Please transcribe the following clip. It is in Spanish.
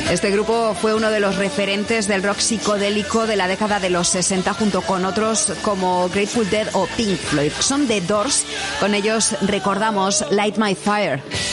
Este grupo fue uno de los referentes del rock psicodélico de la década de los 60 junto con otros como Grateful Dead o Pink Floyd. Son The Doors, con ellos recordamos Light My Fire.